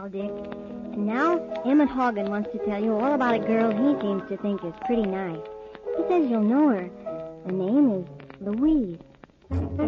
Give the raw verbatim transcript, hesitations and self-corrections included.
Dick. And now Emmett Hogan wants to tell you all about a girl he seems to think is pretty nice. He says you'll know her. The name is Louise.